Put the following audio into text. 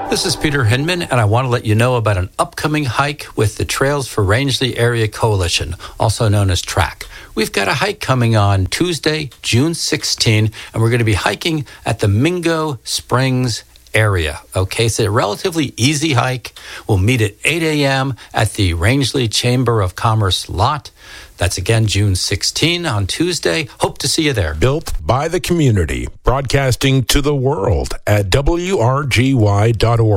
This is Peter Hinman, and I want to let you know about an upcoming hike with the Trails for Rangeley Area Coalition, also known as TRAC. We've got a hike coming on Tuesday, June 16, and we're going to be hiking at the Mingo Springs area. Okay, it's a relatively easy hike. We'll meet at 8 a.m. at the Rangeley Chamber of Commerce lot. That's again June 16 on Tuesday. Hope to see you there. Built by the community, broadcasting to the world at WRGY.org.